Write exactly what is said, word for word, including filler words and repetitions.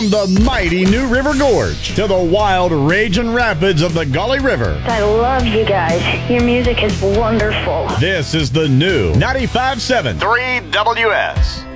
The mighty New River Gorge to the wild raging rapids of the Gauley River. I love you guys. Your music is wonderful. This is the new ninety-five point seven three W S.